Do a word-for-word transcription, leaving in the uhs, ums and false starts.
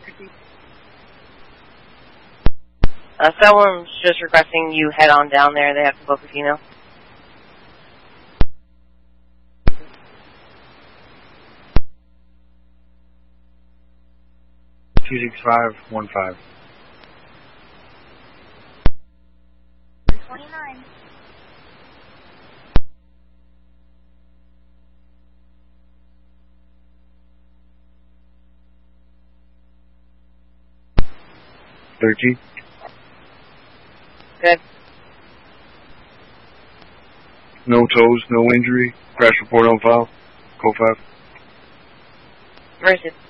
Uh, someone's just requesting you head on down there. They have to book a female. two six five one five. twenty-nine. thirteen. Good. No toes, no injury. Crash report on file. Code five. Mercy.